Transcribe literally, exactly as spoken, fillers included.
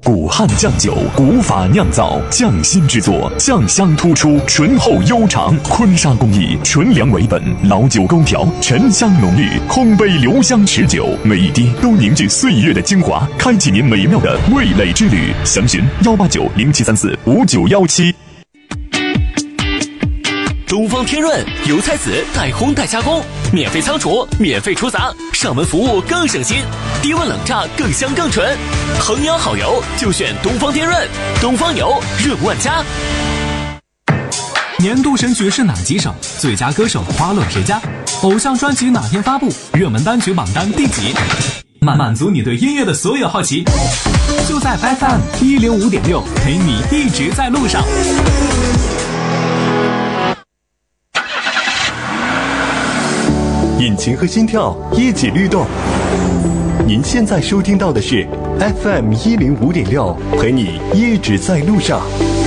古汉酱酒，古法酿造，匠心制作，酱香突出，醇厚悠长。坤沙工艺，纯粮为本，老酒勾调，沉香浓郁，空杯留香持久，每一滴都凝聚岁月的精华，开启您美妙的味蕾之旅。详询幺八九零七三四五九幺七。 东方天润油菜籽代烘代加工，免费仓储，免费出杂，上门服务更省心，低温冷榨更香更纯。衡阳好油就选东方天润，东方油润万家。 年度神曲是哪几首？最佳歌手花落谁家？偶像专辑哪天发布？热门单曲榜单第几？满满足你对音乐的所有好奇，就在 F M 一零五点六，陪你一直在路上。 引擎和心跳一起律动。您现在收听到的是 F M 一零五点六，陪你一直在路上。